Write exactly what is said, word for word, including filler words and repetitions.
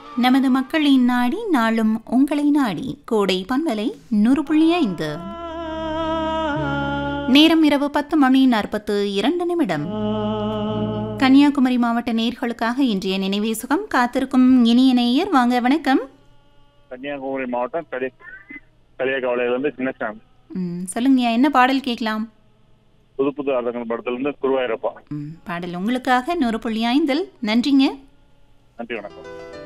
நமது மக்களின் நாடி நாளும் உங்களை நாடி கோடை பண்பலை நூறு புள்ளி ஐந்து. நேரம் இரவு பத்து மணி நாற்பத்து இரண்டு நிமிடம். கன்னியாகுமரி மாவட்ட நேயர்களுக்காக இன்றைய நினைவே சுகம் காத்திருக்கும் இனிய நேயர். வாங்க, வணக்கம். கன்னியாகுமரி மாவட்டம் களியக்காவலையிலிருந்து சின்னசாமி. ம் சொல்லுங்க, என்ன பாடல் கேட்கலாம்? புது புது அர்த்தங்கள் படத்திலிருந்து குருவாயிரப்பா. ம் பாடல் உங்களுக்காக நூறு புள்ளி ஐந்தில். நன்றிங்க. நன்றி, வணக்கம்.